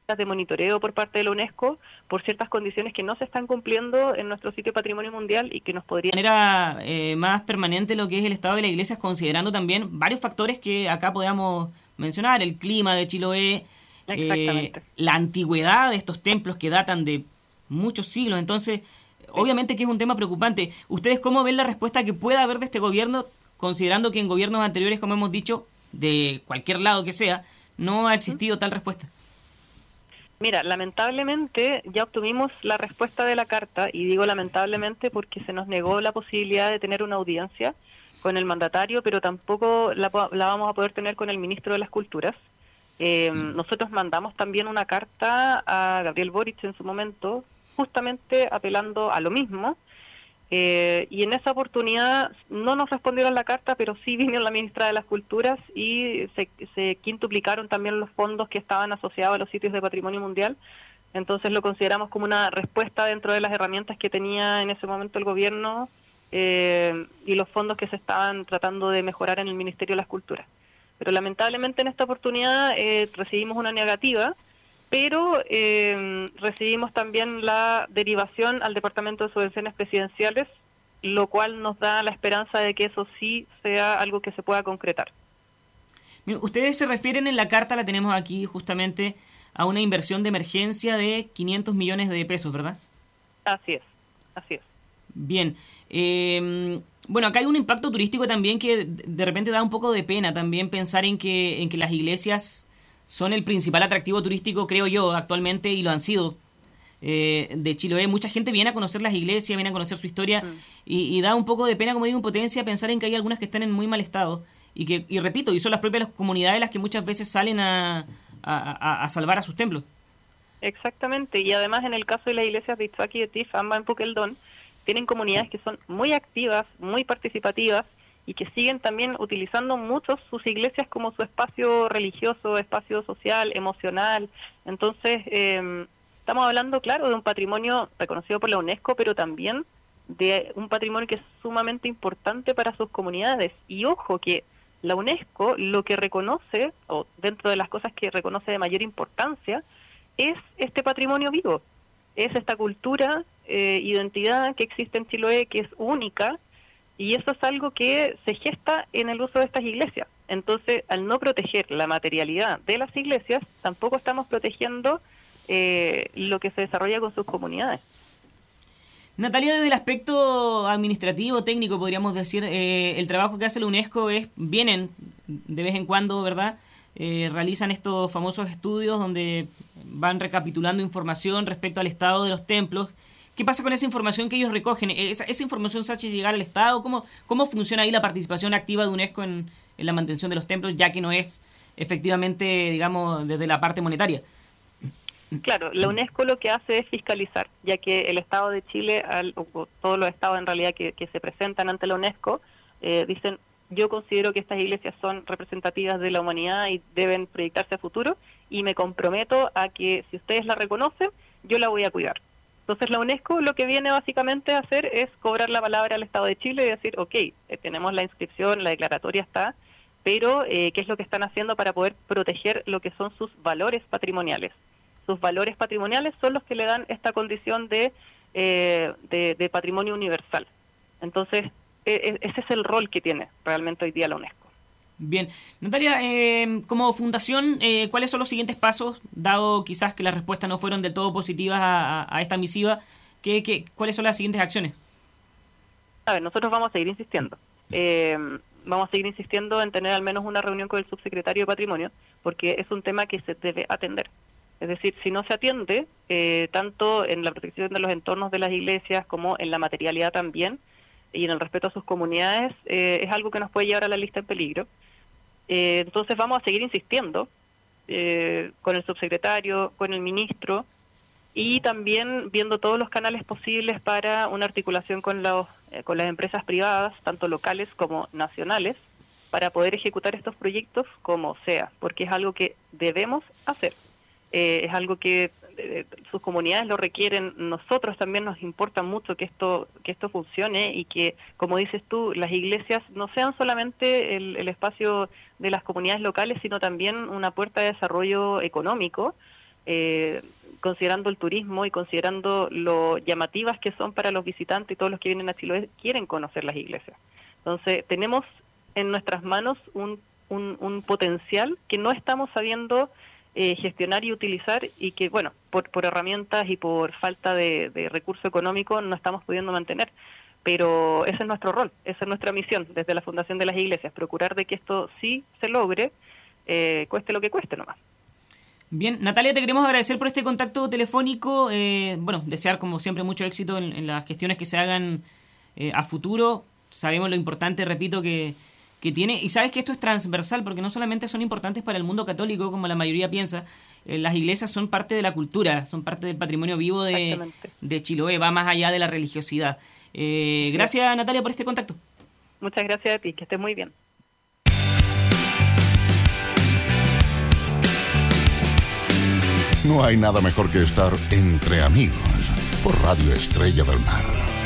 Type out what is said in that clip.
de monitoreo por parte de la UNESCO por ciertas condiciones que no se están cumpliendo en nuestro sitio de patrimonio mundial y que nos podría... De manera más permanente lo que es el estado de las iglesias, considerando también varios factores que acá podamos mencionar, el clima de Chiloé, Exactamente. la antigüedad de estos templos que datan de muchos siglos. Entonces, Sí. obviamente que es un tema preocupante. ¿Ustedes cómo ven la respuesta que pueda haber de este gobierno, considerando que en gobiernos anteriores, como hemos dicho, de cualquier lado que sea, no ha ¿Mm? existido tal respuesta? Mira, lamentablemente ya obtuvimos la respuesta de la carta, y digo lamentablemente porque se nos negó la posibilidad de tener una audiencia con el mandatario, pero tampoco la vamos a poder tener con el ministro de las Culturas. Nosotros mandamos también una carta a Gabriel Boric en su momento, justamente apelando a lo mismo, y en esa oportunidad no nos respondieron la carta, pero sí vino la ministra de las Culturas y se quintuplicaron también los fondos que estaban asociados a los sitios de patrimonio mundial. Entonces lo consideramos como una respuesta dentro de las herramientas que tenía en ese momento el gobierno, y los fondos que se estaban tratando de mejorar en el Ministerio de las Culturas. Pero lamentablemente en esta oportunidad recibimos una negativa, pero recibimos también la derivación al Departamento de Subvenciones Presidenciales, lo cual nos da la esperanza de que eso sí sea algo que se pueda concretar. Mira, ustedes se refieren en la carta, la tenemos aquí justamente, a una inversión de emergencia de 500 millones de pesos, ¿verdad? Así es, así es. Bien. Bueno, acá hay un impacto turístico también que de repente da un poco de pena también pensar en que las iglesias son el principal atractivo turístico, creo yo, actualmente, y lo han sido, de Chiloé. Mucha gente viene a conocer las iglesias, viene a conocer su historia, Mm. y da un poco de pena, como digo, impotencia pensar en que hay algunas que están en muy mal estado, y repito, y son las propias comunidades las que muchas veces salen a salvar a sus templos. Exactamente, y además en el caso de las iglesias de Itzaki y de Tif, ambas en Puqueldón, tienen comunidades que son muy activas, muy participativas y que siguen también utilizando mucho sus iglesias como su espacio religioso, espacio social, emocional. Entonces, estamos hablando, claro, de un patrimonio reconocido por la UNESCO, pero también de un patrimonio que es sumamente importante para sus comunidades. Y ojo que la UNESCO lo que reconoce, o dentro de las cosas que reconoce de mayor importancia, es este patrimonio vivo, es esta cultura, identidad que existe en Chiloé, que es única, y eso es algo que se gesta en el uso de estas iglesias. Entonces, al no proteger la materialidad de las iglesias, tampoco estamos protegiendo lo que se desarrolla con sus comunidades. Natalia, desde el aspecto administrativo, técnico, podríamos decir, el trabajo que hace la UNESCO es, vienen de vez en cuando, ¿verdad? Realizan estos famosos estudios donde van recapitulando información respecto al estado de los templos. ¿Qué pasa con esa información que ellos recogen? ¿Esa información se hace llegar al Estado? ¿Cómo funciona ahí la participación activa de UNESCO en la mantención de los templos, ya que no es efectivamente, digamos, desde la parte monetaria? Claro, la UNESCO lo que hace es fiscalizar, ya que el Estado de Chile, o todos los estados en realidad que se presentan ante la UNESCO, dicen, yo considero que estas iglesias son representativas de la humanidad y deben proyectarse a futuro, y me comprometo a que si ustedes la reconocen, yo la voy a cuidar. Entonces la UNESCO lo que viene básicamente a hacer es cobrar la palabra al Estado de Chile y decir, ok, tenemos la inscripción, la declaratoria está, pero ¿qué es lo que están haciendo para poder proteger lo que son sus valores patrimoniales? Sus valores patrimoniales son los que le dan esta condición de patrimonio universal. Entonces, ese es el rol que tiene realmente hoy día la UNESCO. Bien. Natalia, como fundación, ¿cuáles son los siguientes pasos, dado quizás que las respuestas no fueron del todo positivas a esta misiva? ¿Cuáles son las siguientes acciones? A ver, nosotros vamos a seguir insistiendo. Vamos a seguir insistiendo en tener al menos una reunión con el subsecretario de Patrimonio, porque es un tema que se debe atender. Es decir, si no se atiende, tanto en la protección de los entornos de las iglesias como en la materialidad también, y en el respeto a sus comunidades, es algo que nos puede llevar a la lista en peligro. Entonces vamos a seguir insistiendo con el subsecretario, con el ministro, y también viendo todos los canales posibles para una articulación con las empresas privadas, tanto locales como nacionales, para poder ejecutar estos proyectos como sea, porque es algo que debemos hacer. Es algo que sus comunidades lo requieren, nosotros también nos importa mucho que esto funcione y que, como dices tú, las iglesias no sean solamente el espacio de las comunidades locales, sino también una puerta de desarrollo económico, considerando el turismo y considerando lo llamativas que son para los visitantes y todos los que vienen a Chiloé quieren conocer las iglesias. Entonces, tenemos en nuestras manos un potencial que no estamos sabiendo gestionar y utilizar, y que, bueno, por herramientas y por falta de recurso económico no estamos pudiendo mantener. Pero ese es nuestro rol, esa es nuestra misión desde la Fundación de las Iglesias, procurar de que esto sí se logre, cueste lo que cueste nomás. Bien, Natalia, te queremos agradecer por este contacto telefónico, bueno, desear como siempre mucho éxito en las gestiones que se hagan a futuro. Sabemos lo importante, repito, que tiene, y sabes que esto es transversal porque no solamente son importantes para el mundo católico como la mayoría piensa, las iglesias son parte de la cultura, son parte del patrimonio vivo de Chiloé, va más allá de la religiosidad. Gracias, Natalia, por este contacto. Muchas gracias a ti, que estés muy bien. No hay nada mejor que estar entre amigos por Radio Estrella del Mar.